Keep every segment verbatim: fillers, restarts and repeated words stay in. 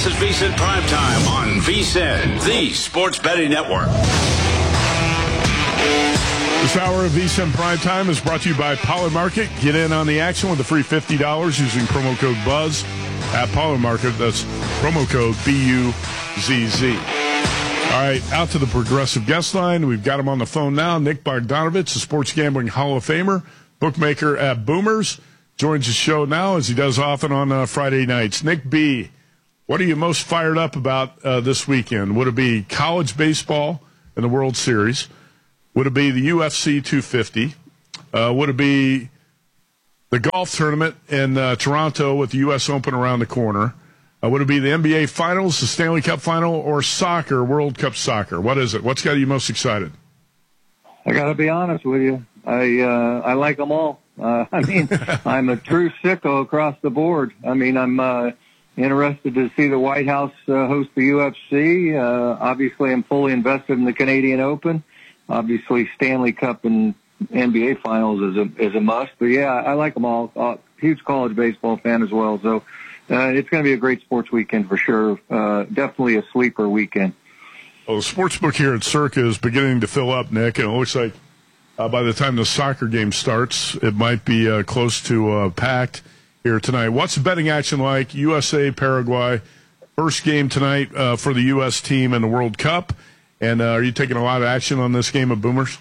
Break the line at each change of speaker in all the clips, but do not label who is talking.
This is VSiN Primetime on VSiN, the Sports Betting Network.
This hour of VSiN Primetime is brought to you by Pollard Market. Get in on the action with a free fifty dollars using promo code BUZZ at Pollard Market. That's promo code B U Z Z. All right, out to the Progressive guest line. We've got him on the phone now. Nick Bogdanovich, a sports gambling Hall of Famer, bookmaker at Boomers, joins the show now as he does often on uh, Friday nights. Nick B., what are you most fired up about uh, this weekend? Would it be college baseball in the World Series? Would it be the U F C two fifty? Uh, would it be the golf tournament in uh, Toronto with the U S Open around the corner? Uh, would it be the N B A Finals, the Stanley Cup Final, or soccer, World Cup soccer? What is it? What's got you most excited?
I got to be honest with you. I uh, I like them all. Uh, I mean, I'm a true sicko across the board. I mean, I'm uh, interested to see the White House uh, host the U F C. Uh, obviously, I'm fully invested in the Canadian Open. Obviously, Stanley Cup and N B A Finals is a is a must. But yeah, I like them all. Uh, huge college baseball fan as well. So uh, it's going to be a great sports weekend for sure. Uh, definitely a sleeper weekend.
Well, the sports book here at Circa is beginning to fill up, Nick, and it looks like uh, by the time the soccer game starts, it might be uh, close to uh, packed here tonight. What's the betting action like? U S A, Paraguay, first game tonight uh, for the U S team in the World Cup. And uh, are you taking a lot of action on this game of Boomers?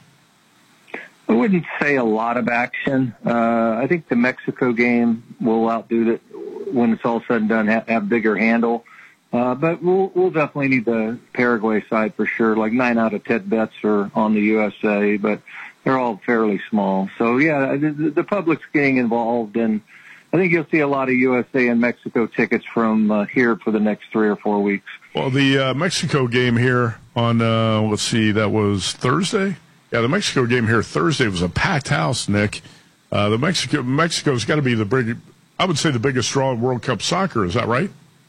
I wouldn't say a lot of action. Uh, I think the Mexico game will outdo it when it's all said and done, have, have bigger handle. Uh, but we'll, we'll definitely need the Paraguay side for sure. Like nine out of ten bets are on the U S A, but they're all fairly small. So, yeah, the, the public's getting involved, and I think you'll see a lot of U S A and Mexico tickets from uh, here for the next three or four weeks.
Well, the uh, Mexico game here on, uh, let's see, that was Thursday? Yeah, the Mexico game here Thursday was a packed house, Nick. Uh, the Mexico Mexico's got to be the big, I would say the biggest draw in World Cup soccer. Is that right?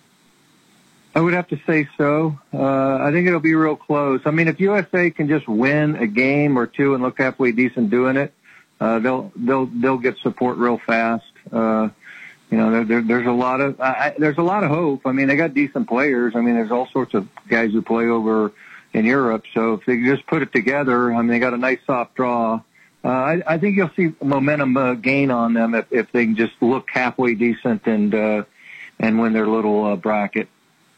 I would have to say so. Uh, I think it'll be real close. I mean, if U S A can just win a game or two and look halfway decent doing it, uh, they'll they'll they'll get support real fast. Uh, you know, there, there, there's a lot of I, there's a lot of hope. I mean, they got decent players. I mean, there's all sorts of guys who play over in Europe. So if they just put it together, I mean, they got a nice soft draw. Uh, I, I think you'll see momentum uh, gain on them if, if they can just look halfway decent and uh, and win their little uh, bracket.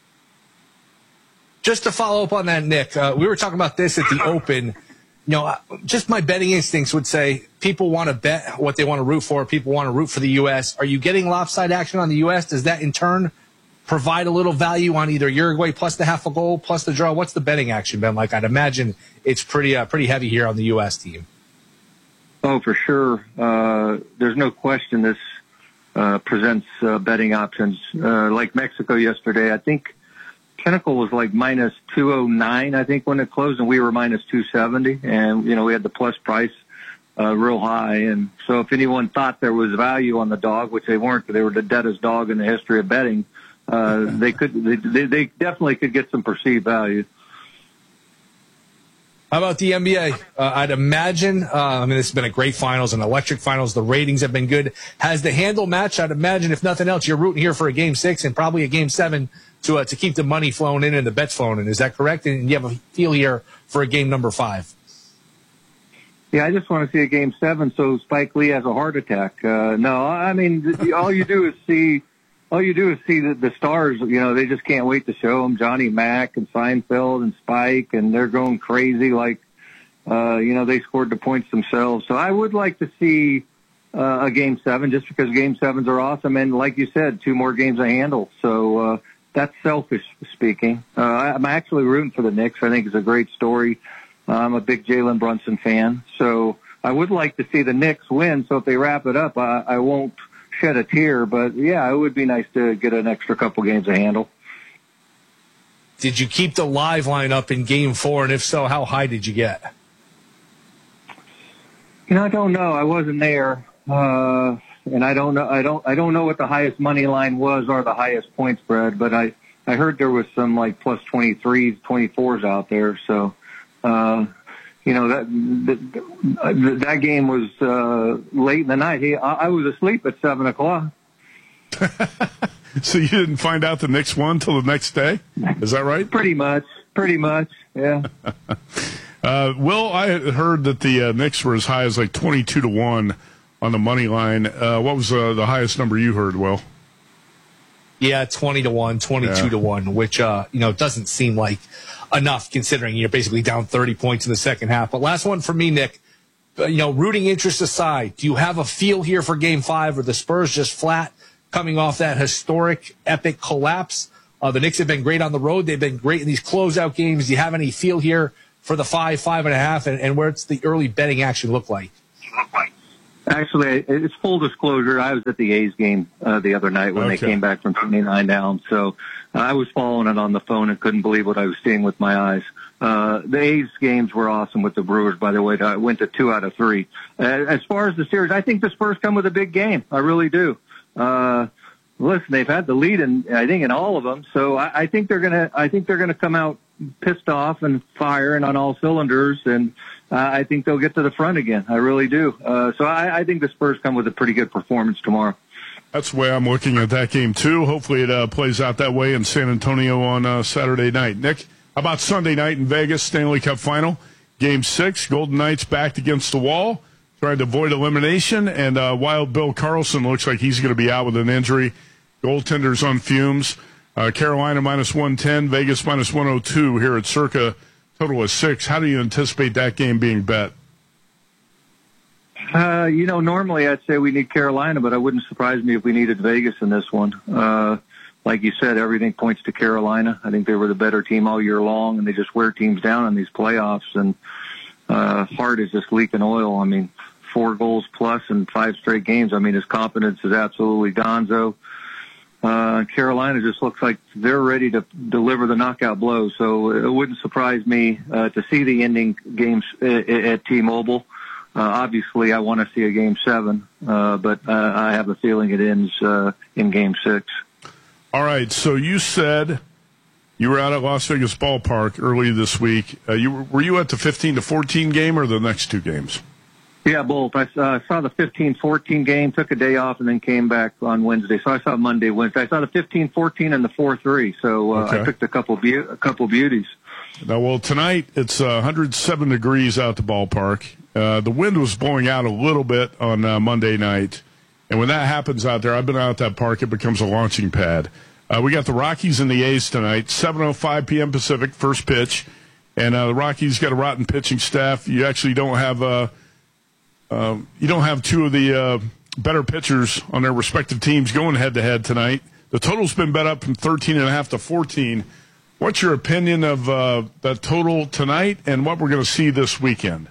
Just to follow up on that, Nick, uh, we were talking about this at the Open. You know, just my betting instincts would say people want to bet what they want to root for. People want to root for the U S. Are you getting lopside action on the U S? Does that, in turn, provide a little value on either Uruguay plus the half a goal plus the draw? What's the betting action been like? I'd imagine it's pretty uh, pretty heavy here on the U S team.
Oh, for sure. Uh, there's no question this uh, presents uh, betting options. Uh, like Mexico yesterday, I think Pinnacle was like minus two oh nine, I think, when it closed, and we were minus two seventy. And, you know, we had the plus price uh, real high. And so if anyone thought there was value on the dog, which they weren't, they were the deadest dog in the history of betting, uh, they could, they, they definitely could get some perceived value.
How about the N B A? Uh, I'd imagine, uh, I mean, this has been a great finals, an electric finals. The ratings have been good. Has the handle match? I'd imagine, if nothing else, you're rooting here for a game six and probably a game seven to uh, to keep the money flowing in and the bets flowing in. Is that correct? And you have a feel here for a game number five.
Yeah, I just want to see a game seven so Spike Lee has a heart attack. Uh, no, I mean, all you do is see, all you do is see the, the stars. You know, they just can't wait to show them Johnny Mac and Seinfeld and Spike, and they're going crazy like, uh, you know, they scored the points themselves. So I would like to see uh, a game seven just because game sevens are awesome. And like you said, two more games a handle. So, uh, that's selfish speaking. Uh, I'm actually rooting for the Knicks. I think it's a great story. Uh, I'm a big Jalen Brunson fan. So I would like to see the Knicks win. So if they wrap it up, I, I won't shed a tear. But, yeah, it would be nice to get an extra couple games to handle.
Did you keep the live lineup in game four? And if so, how high did you get?
You know, I don't know. I wasn't there. Uh, And I don't know, I don't, I don't know what the highest money line was or the highest point spread, but I, I heard there was some like plus twenty-threes, twenty-fours out there. So, uh, you know, that, that, that game was, uh, late in the night. He, I, I was asleep at seven o'clock.
So you didn't find out the Knicks won till the next day? Is that right?
Pretty much. Pretty much, yeah.
uh, Will, I had heard that the uh, Knicks were as high as like twenty-two to one on the money line. Uh, what was uh, the highest number you heard, Will?
Yeah, twenty to one, twenty-two
Yeah.
to one, which, uh, you know, doesn't seem like enough considering you're basically down thirty points in the second half. But last one for me, Nick. Uh, you know, rooting interest aside, do you have a feel here for game five? Or the Spurs just flat coming off that historic, epic collapse? Uh, the Knicks have been great on the road. They've been great in these closeout games. Do you have any feel here for the five, five and a half, and, and where it's the early betting action look like?
Actually, it's full disclosure. I was at the A's game uh, the other night when
Okay.
they came back from twenty-nine down. So uh, I was following it on the phone and couldn't believe what I was seeing with my eyes. Uh, the A's games were awesome with the Brewers, by the way. I went to two out of three. Uh, as far as the series, I think the Spurs come with a big game. I really do. Uh, listen, they've had the lead in, I think, in all of them. So I, I think they're gonna, I think they're gonna come out pissed off and firing on all cylinders, and uh, I think they'll get to the front again. I really do. Uh, so I, I think the Spurs come with a pretty good performance tomorrow.
That's the way I'm looking at that game, too. Hopefully it uh, plays out that way in San Antonio on uh, Saturday night. Nick, how about Sunday night in Vegas, Stanley Cup Final? Game six, Golden Knights backed against the wall, trying to avoid elimination, and uh, Wild Bill Carlson looks like he's going to be out with an injury. Goaltenders on fumes. Uh, Carolina minus one ten, Vegas minus one oh two here at Circa, total of six. How do you anticipate that game being bet?
Uh, you know, normally I'd say we need Carolina, but it wouldn't surprise me if we needed Vegas in this one. Uh, like you said, everything points to Carolina. I think they were the better team all year long, and they just wear teams down in these playoffs. And uh, Hart is just leaking oil. I mean, four goals plus in five straight games. I mean, his confidence is absolutely gonzo. Uh, Carolina just looks like they're ready to deliver the knockout blow. So it wouldn't surprise me uh, to see the ending games at, at T-Mobile. Uh, obviously, I want to see a game seven, uh, but uh, I have a feeling it ends uh, in game six.
All right, so you said you were out at Las Vegas Ballpark early this week. Uh, you were you at the fifteen to fourteen game or the next two games?
Yeah, both. I uh, saw the fifteen fourteen game, took a day off, and then came back on Wednesday. So I saw Monday, Wednesday. I saw the fifteen fourteen and the four three. So uh,
Okay.
I picked a couple be- a couple beauties.
Now, well, tonight it's uh, one hundred seven degrees out the ballpark. Uh, the wind was blowing out a little bit on uh, Monday night. And when that happens out there, I've been out at that park, it becomes a launching pad. Uh, we got the Rockies and the A's tonight, seven oh five p.m. Pacific, first pitch. And uh, the Rockies got a rotten pitching staff. You actually don't have uh, uh, you don't have two of the uh, better pitchers on their respective teams going head-to-head tonight. The total's been bet up from thirteen and a half to fourteen. What's your opinion of uh, that total tonight and what we're going to see this weekend?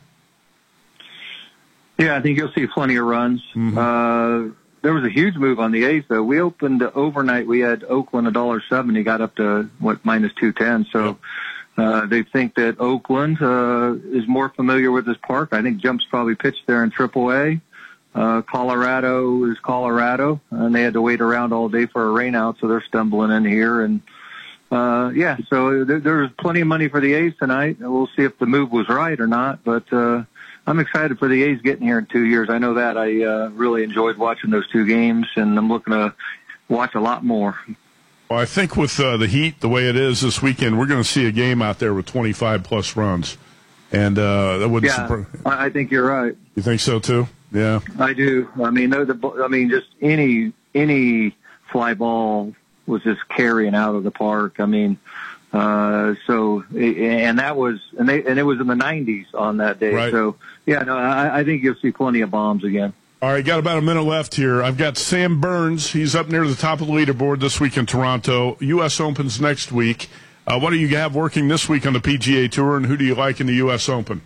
Yeah, I think you'll see plenty of runs.
Mm-hmm.
Uh, there was a huge move on the A's, though. We opened overnight. We had Oakland one dollar seventy, got up to, what, minus two ten. So uh, they think that Oakland uh, is more familiar with this park. I think Jump's probably pitched there in triple A. Uh, Colorado is Colorado, and they had to wait around all day for a rainout, so they're stumbling in here. And, uh, yeah, so there, there's plenty of money for the A's tonight. We'll see if the move was right or not, but uh, I'm excited for the A's getting here in two years. I know that. I uh, really enjoyed watching those two games, and I'm looking to watch a lot more.
Well, I think with uh, the heat the way it is this weekend, we're going to see a game out there with twenty-five plus runs. And uh, that wouldn't
Yeah,
surprise.
I I think you're right.
You think so, too? Yeah.
I do. I mean, no, the, I mean, just any any fly ball was just carrying out of the park. I mean, uh, so and that was and they and it was in the nineties on that day.
Right.
So yeah, no, I, I think you'll see plenty of bombs again.
All right, got about a minute left here. I've got Sam Burns. He's up near the top of the leaderboard this week in Toronto. U S Open's next week. Uh, what do you have working this week on the P G A Tour, and who do you like in the U S Open?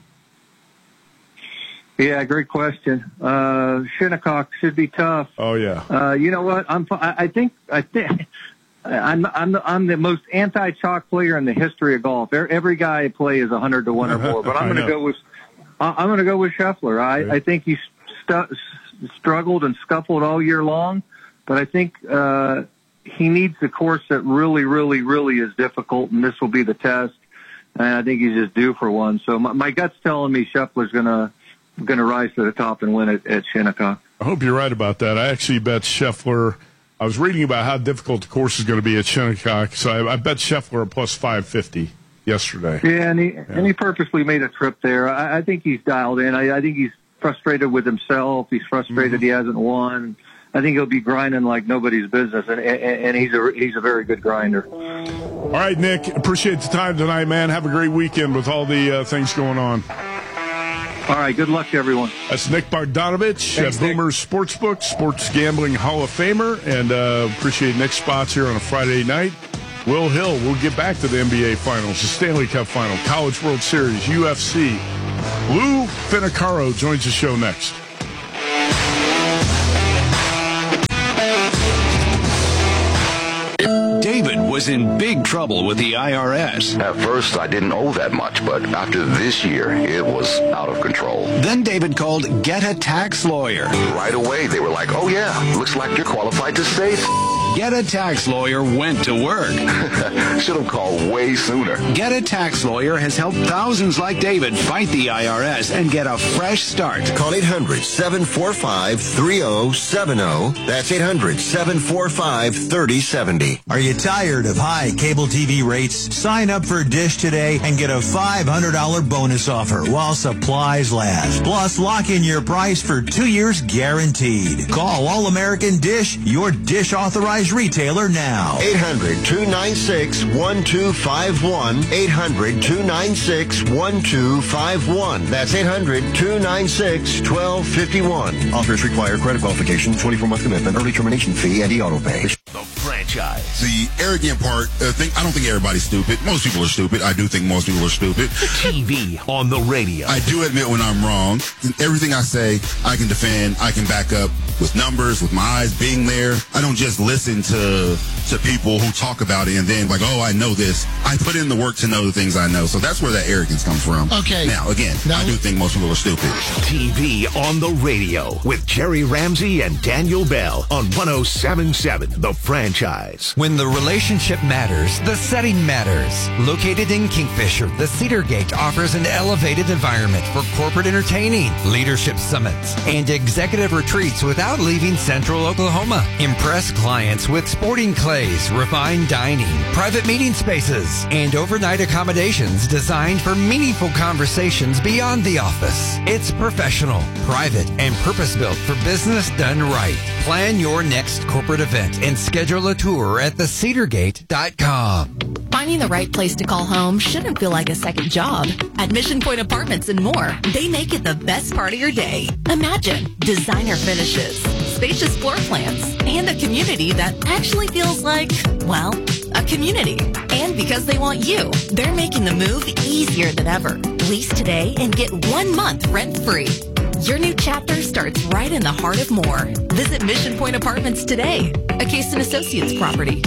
Yeah, great question. Uh, Shinnecock should be tough.
Oh, yeah.
Uh, you know what? I'm. I think. I think. I'm. I'm. The, I'm the most anti-chalk player in the history of golf. Every guy I play is a hundred to one or more. But I'm going to go with. I'm going to go with Scheffler. I,
Okay.
I think he stu- struggled and scuffled all year long, but I think uh, he needs the course that really, really, really is difficult, and this will be the test. And I think he's just due for one. So my, my gut's telling me Scheffler's going to. going to rise to the top and win it at Shinnecock.
I hope you're right about that. I actually bet Scheffler I was reading about how difficult the course is going to be at Shinnecock, so I, I bet Scheffler at plus five fifty yesterday.
Yeah, and he
yeah.
and he purposely made a trip there. I, I think he's dialed in. I, I think he's frustrated with himself. He's frustrated mm-hmm. he hasn't won. I think he'll be grinding like nobody's business, and and, and he's a he's a very good grinder.
All right, Nick, appreciate the time tonight, man. Have a great weekend with all the uh, things going on.
All right, good luck to everyone.
That's Nick Bardonovich at Boomer Sportsbook, Sports Gambling Hall of Famer, and uh, appreciate Nick's spots here on a Friday night. Will Hill, we'll get back to the N B A Finals, the Stanley Cup Final, College World Series, U F C. Lou Finicaro joins the show next.
David was in big trouble with the I R S.
At first, I didn't owe that much, but after this year, it was out of control.
Then David called Get a Tax Lawyer.
Right away, they were like, oh yeah, looks like you're qualified to save.
Get a Tax Lawyer went to work.
Should have called way sooner.
Get a Tax Lawyer has helped thousands like David fight the I R S and get a fresh start.
Call eight hundred, seven four five, three zero seven zero. That's eight hundred, seven four five, three zero seven zero.
Are you tired of high cable T V rates? Sign up for Dish today and get a five hundred dollars bonus offer while supplies last. Plus, lock in your price for two years guaranteed. Call All American Dish, your Dish authorized retailer now.
eight hundred, two nine six, one two five one. eight hundred, two nine six, one two five one. That's eight hundred, two nine six, one two five one. Offers require credit qualification, twenty-four month commitment, early termination fee, and e-auto pay.
The franchise.
The arrogant part, uh, think, I don't think everybody's stupid. Most people are stupid. I do think most people are stupid.
T V on the radio.
I do admit when I'm wrong. Everything I say, I can defend, I can back up with numbers, with my eyes being there. I don't just listen to to people who talk about it and then like, oh, I know this. I put in the work to know the things I know. So that's where that arrogance comes from.
Okay.
Now, again, now, I do think most people are stupid.
T V on the radio with Jerry Ramsey and Daniel Bell on one oh seven point seven The Franchise.
When the relationship matters, the setting matters. Located in Kingfisher, the Cedar Gate offers an elevated environment for corporate entertaining, leadership summits, and executive retreats without leaving Central Oklahoma. Impress clients with sporting clays, refined dining, private meeting spaces, and overnight accommodations designed for meaningful conversations beyond the office. It's professional, private, and purpose-built for business done right. Plan your next corporate event and schedule a tour at the cedar gate dot com.
Finding the right place to call home shouldn't feel like a second job. At Mission Point Apartments and more, they make it the best part of your day. Imagine designer finishes, spacious floor plans, and a community that actually feels like, well, a community. And because they want you, they're making the move easier than ever. Lease today and get one month rent-free. Your new chapter starts right in the heart of Moore. Visit Mission Point Apartments today, a Case and Associates property.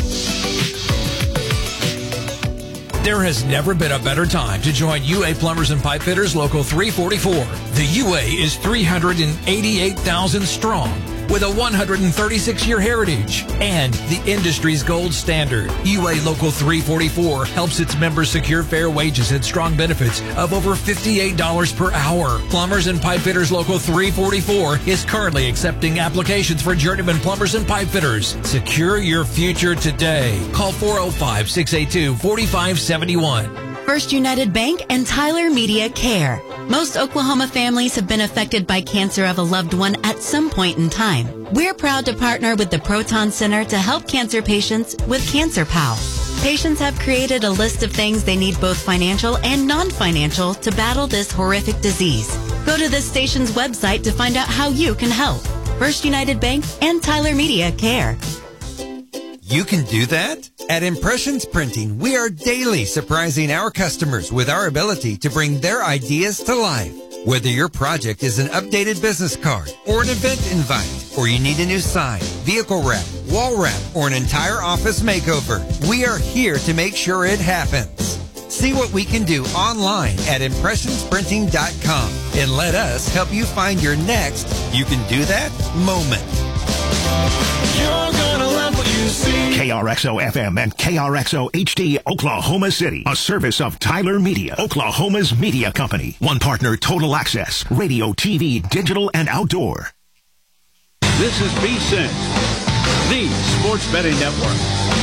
There has never been a better time to join U A Plumbers and Pipe Fitters Local three forty-four. The U A is three hundred eighty-eight thousand strong with a one hundred thirty-six year heritage and the industry's gold standard. U A Local three forty-four helps its members secure fair wages and strong benefits of over fifty-eight dollars per hour. Plumbers and Pipe Fitters Local three forty-four is currently accepting applications for journeyman plumbers and pipe fitters. Secure your future today. Call four oh five, six eight two, four five seven one.
First United Bank and Tyler Media Care. Most Oklahoma families have been affected by cancer of a loved one at some point in time. We're proud to partner with the Proton Center to help cancer patients with Cancer Pal. Patients have created a list of things they need both financial and non-financial to battle this horrific disease. Go to this station's website to find out how you can help. First United Bank and Tyler Media Care.
You can do that? At Impressions Printing, we are daily surprising our customers with our ability to bring their ideas to life. Whether your project is an updated business card or an event invite, or you need a new sign, vehicle wrap, wall wrap, or an entire office makeover, we are here to make sure it happens. See what we can do online at impressions printing dot com and let us help you find your next you can do that moment.
You're gonna love what you see.
K R X O F M and K R X O H D Oklahoma City, a service of Tyler Media, Oklahoma's media company. One partner, Total Access, radio, T V, digital, and outdoor.
This is V-Sense.
the Sports Betting Network.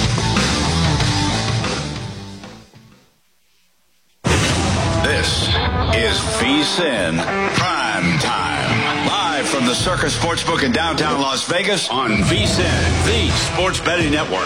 This is VSiN Prime Time. Live from the Circus Sportsbook in downtown Las Vegas on VSiN, the Sports Betting Network.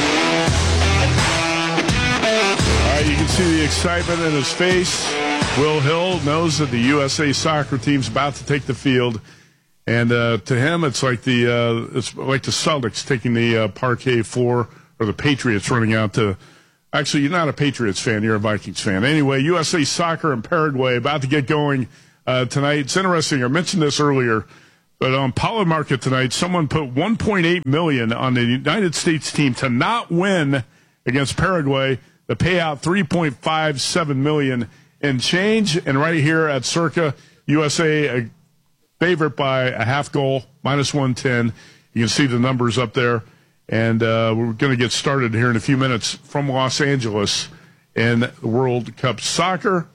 All right, you can see the excitement in his face. Will Hill knows that the U S A soccer team's about to take the field. And uh, to him, it's like the uh, it's like the Celtics taking the uh, parquet floor, or the Patriots running out to. Actually, you're not a Patriots fan; you're a Vikings fan. Anyway, U S A Soccer in Paraguay about to get going uh, tonight. It's interesting. I mentioned this earlier, but on Pollard Market tonight, someone put one point eight million dollars on the United States team to not win against Paraguay. The payout three point five seven million dollars in change, and right here at Circa, U S A a favorite by a half goal, minus one ten. You can see the numbers up there. And uh, we're going to get started here in a few minutes from Los Angeles in World Cup Soccer.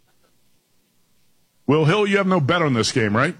Will Hill, you have no bet on this game, right?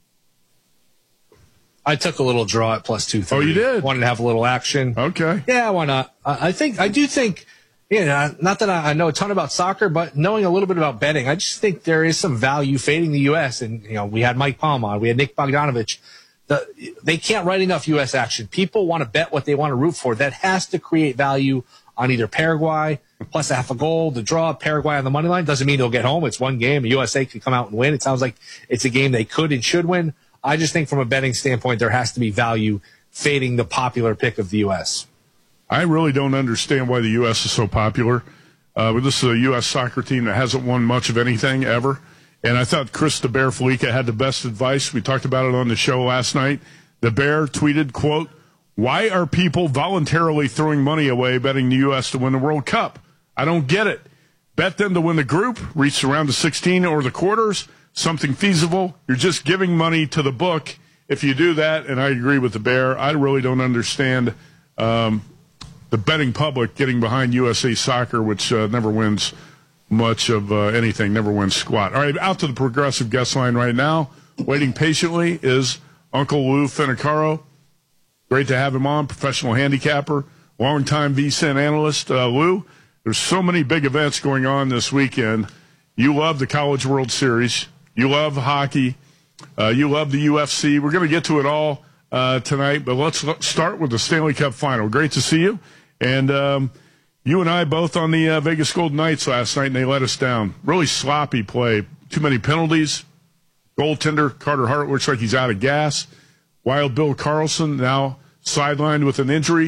I took a little draw at plus two thirty.
Oh, you did?
Wanted to have a little action.
Okay.
Yeah, why not? I, I think, I do think, you know, not that I, I know a ton about soccer, but knowing a little bit about betting, I just think there is some value fading the U S. And, you know, we had Mike Palm on, we had Nick Bogdanovich. The, they can't write enough U S action. People want to bet what they want to root for. That has to create value on either Paraguay plus a half a goal, the draw, Paraguay on the money line. Doesn't mean they'll get home. It's one game. The U S A can come out and win. It sounds like it's a game they could and should win. I just think from a betting standpoint, there has to be value fading the popular pick of the U S.
I really don't understand why the U S is so popular. Uh, but this is a U S soccer team that hasn't won much of anything ever. And I thought Chris the Bear Felica had the best advice. We talked about it on the show last night. The Bear tweeted, quote, "Why are people voluntarily throwing money away betting the U S to win the World Cup? I don't get it. Bet them to win the group, reach the round of sixteen or the quarters, something feasible. You're just giving money to the book if you do that." And I agree with the Bear. I really don't understand um, the betting public getting behind U S A Soccer, which uh, never wins much of uh, anything, never wins squat. All right, out to the Progressive guest line right now. Waiting patiently is Uncle Lou Finicaro. Great to have him on, professional handicapper, longtime VSiN analyst. Uh, Lou, there's so many big events going on this weekend. You love the College World Series. You love hockey. Uh, you love the U F C. We're going to get to it all uh, tonight, but let's start with the Stanley Cup Final. Great to see you. And um, you and I both on the uh, Vegas Golden Knights last night, and they let us down. Really sloppy play. Too many penalties. Goaltender Carter Hart looks like he's out of gas. Wild Bill Carlson now sidelined with an injury.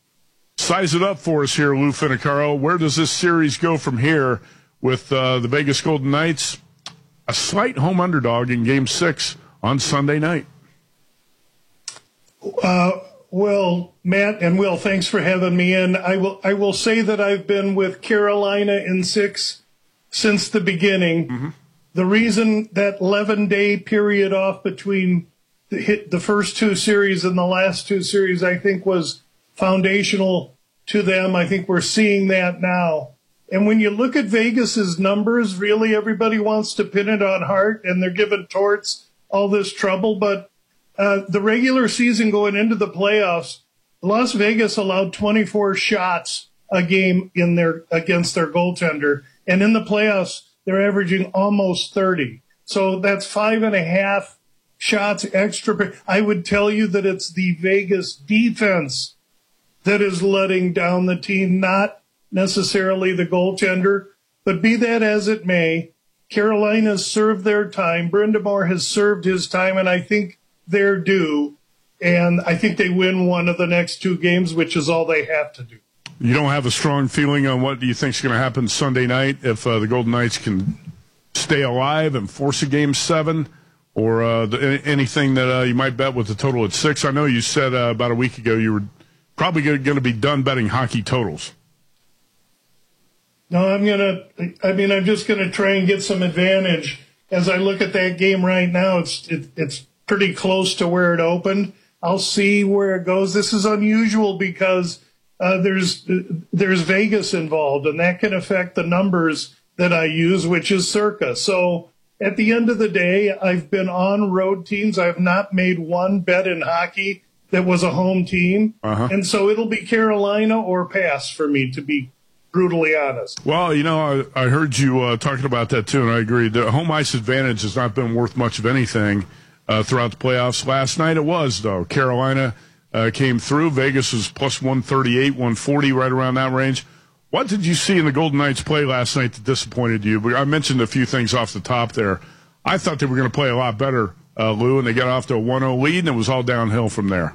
Size it up for us here, Lou Finicaro. Where does this series go from here with uh, the Vegas Golden Knights? A slight home underdog in Game six on Sunday night.
Uh Well, Matt and Will, thanks for having me in. I will I will say that I've been with Carolina in six since the beginning. Mm-hmm. The reason that eleven-day period off between the, hit the first two series and the last two series, I think, was foundational to them. I think we're seeing that now. And when you look at Vegas's numbers, really everybody wants to pin it on Hart, and they're giving Torts all this trouble, but Uh, the regular season going into the playoffs, Las Vegas allowed twenty-four shots a game in their against their goaltender. And in the playoffs, they're averaging almost thirty. So that's five and a half shots extra. I would tell you that it's the Vegas defense that is letting down the team, not necessarily the goaltender. But be that as it may, Carolina's served their time. Brind'Amour has served his time, and I think they're due, and I think they win one of the next two games, which is all they have to do.
You don't have a strong feeling on what do you think is going to happen Sunday night if uh, the Golden Knights can stay alive and force a Game seven, or uh, the, anything that uh, you might bet with the total at six? I know you said uh, about a week ago you were probably going to be done betting hockey totals.
No, I'm going to, I mean, I'm just going to try and get some advantage. As I look at that game right now, it's it, it's pretty close to where it opened. I'll see where it goes. This is unusual because uh, there's uh, there's Vegas involved, and that can affect the numbers that I use, which is Circa. So at the end of the day, I've been on road teams. I have not made one bet in hockey that was a home team.
Uh-huh.
And so it'll be Carolina or pass for me, to be brutally honest.
Well, you know, I, I heard you uh, talking about that too, and I agree. The home ice advantage has not been worth much of anything uh, throughout the playoffs. Last night it was, though. Carolina uh, came through. Vegas was plus one thirty-eight, one forty, right around that range. What did you see in the Golden Knights play last night that disappointed you? I mentioned a few things off the top there. I thought they were going to play a lot better, uh, Lou, and they got off to a one oh lead, and it was all downhill from there.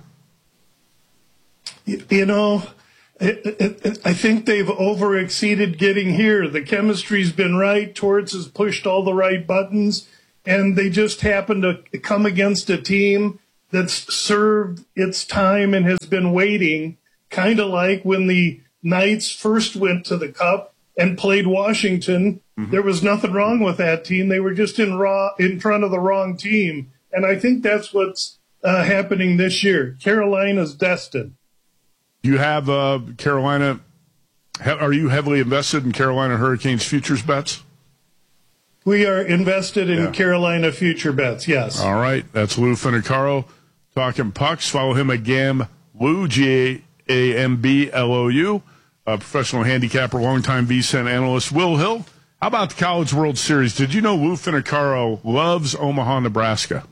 You, you know, it, it, it, I think they've over-exceeded getting here. The chemistry's been right. Torts has pushed all the right buttons, and they just happened to come against a team that's served its time and has been waiting, kind of like when the Knights first went to the Cup and played Washington. Mm-hmm. There was nothing wrong with that team. They were just in raw in front of the wrong team. And I think that's what's uh, happening this year. Carolina's destined.
You have uh, Carolina. Are you heavily invested in Carolina Hurricanes futures bets?
We are invested in
yeah.
Carolina future bets, yes.
All right. That's Lou Finicaro talking pucks. Follow him at Gam Lou, G A M B L O U. A professional handicapper, longtime V S I N analyst, Will Hill. How about the College World Series? Did you know Lou Finicaro loves Omaha, Nebraska?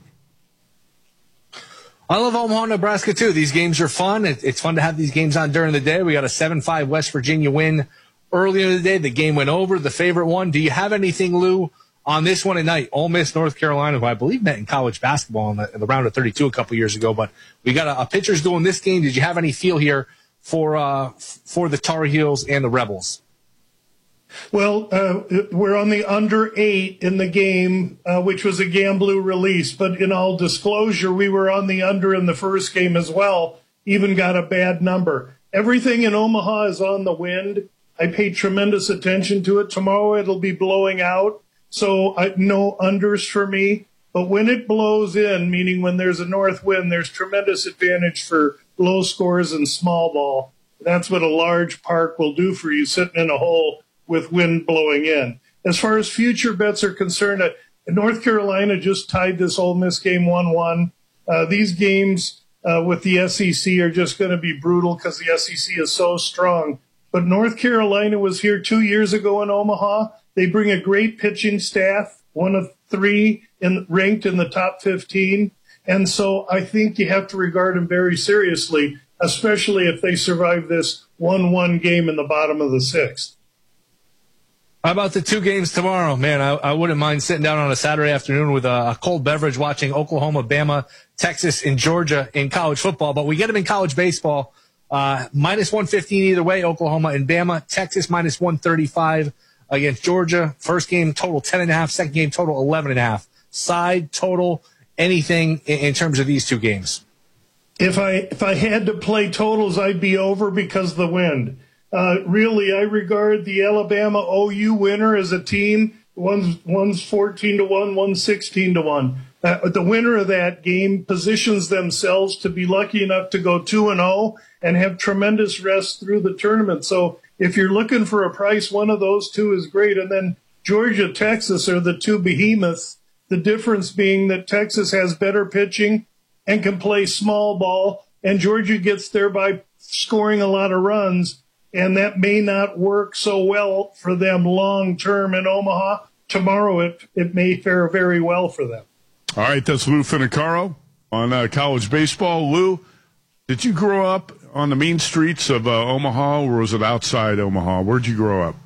I love Omaha, Nebraska, too. These games are fun. It, it's fun to have these games on during the day. We got a seven five West Virginia win earlier in the day. The game went over, the favorite one. Do you have anything, Lou, on this one tonight? Ole Miss, North Carolina, who I believe met in college basketball in the, in the round of thirty-two a couple years ago. But we got a, a pitcher's doing this game. Did you have any feel here for uh, for the Tar Heels and the Rebels?
Well, uh, we're on the under eight in the game, uh, which was a Gamblu release. But in all disclosure, we were on the under in the first game as well, even got a bad number. Everything in Omaha is on the wind. I paid tremendous attention to it. Tomorrow it'll be blowing out, so I, no unders for me. But when it blows in, meaning when there's a north wind, there's tremendous advantage for low scores and small ball. That's what a large park will do for you, sitting in a hole with wind blowing in. As far as future bets are concerned, uh, North Carolina just tied this Ole Miss game one one. Uh, these games uh, with the S E C are just going to be brutal because the S E C is so strong. But North Carolina was here two years ago in Omaha. They bring a great pitching staff, one of three in, ranked in the top fifteen. And so I think you have to regard them very seriously, especially if they survive this one one game in the bottom of the sixth.
How about the two games tomorrow? Man, I, I wouldn't mind sitting down on a Saturday afternoon with a, a cold beverage watching Oklahoma, Bama, Texas, and Georgia in college football. But we get them in college baseball. Uh, minus one fifteen either way, Oklahoma and Bama. Texas minus one thirty-five against Georgia. First game total ten and a half. Second game total eleven and a half. Side total anything in, in terms of these two games?
If I if I had to play totals, I'd be over because of the wind. Uh, really, I regard the Alabama O U winner as a team. One's one's fourteen to one, one's sixteen to one. Uh, the winner of that game positions themselves to be lucky enough to go two and zero and have tremendous rest through the tournament. So if you're looking for a price, one of those two is great. And then Georgia, Texas are the two behemoths. The difference being that Texas has better pitching and can play small ball, and Georgia gets there by scoring a lot of runs. And that may not work so well for them long term in Omaha. Tomorrow it, it may fare very well for them.
All right, that's Lou Finicaro on uh, college baseball. Lou, did you grow up on the mean streets of uh, Omaha, or was it outside Omaha? Where'd you grow up?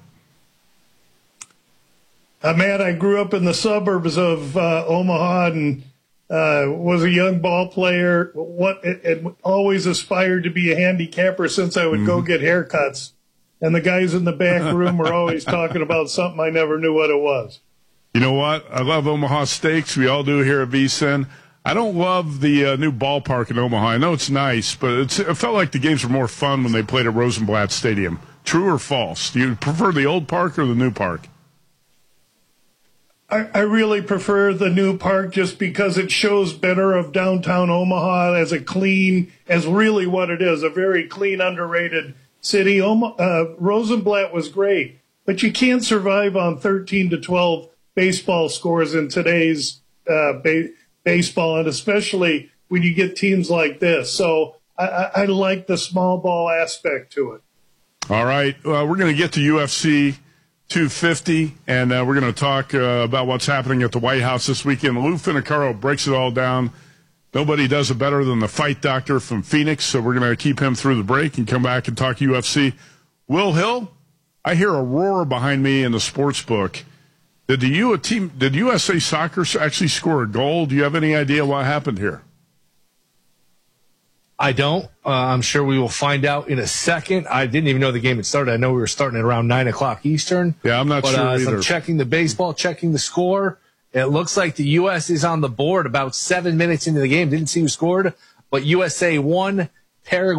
Uh, man, I grew up in the suburbs of uh, Omaha and uh, was a young ball player. What and always aspired to be a handicapper since I would mm-hmm. go get haircuts. And the guys in the back room were always talking about something I never knew what it was.
You know what? I love Omaha steaks. We all do here at V S I N. I don't love the uh, new ballpark in Omaha. I know it's nice, but it's, it felt like the games were more fun when they played at Rosenblatt Stadium. True or false? Do you prefer the old park or the new park?
I, I really prefer the new park just because it shows better of downtown Omaha as a clean, as really what it is, a very clean, underrated city. Oma, uh, Rosenblatt was great, but you can't survive on thirteen to twelve baseball scores in today's uh, ba- baseball, and especially when you get teams like this. So I, I, I like the small ball aspect to it.
All right. Uh, we're going to get to U F C two fifty, and uh, we're going to talk uh, about what's happening at the White House this weekend. Lou Finicaro breaks it all down. Nobody does it better than the fight doctor from Phoenix, so we're going to keep him through the break and come back and talk U F C. Will Hill, I hear a roar behind me in the sports book. Did the U team? Did U S A Soccer actually score a goal? Do you have any idea what happened here?
I don't. Uh, I'm sure we will find out in a second. I didn't even know the game had started. I know we were starting at around nine o'clock Eastern.
Yeah, I'm not
but,
sure
uh,
either.
I'm checking the baseball, checking the score. It looks like the U S is on the board about seven minutes into the game. Didn't see who scored, but U S A won. Paraguay